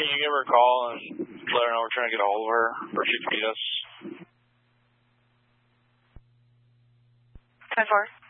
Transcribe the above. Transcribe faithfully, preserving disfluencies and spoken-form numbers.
can you give her a call and let her know we're trying to get a hold of her, or she can meet us? ten four.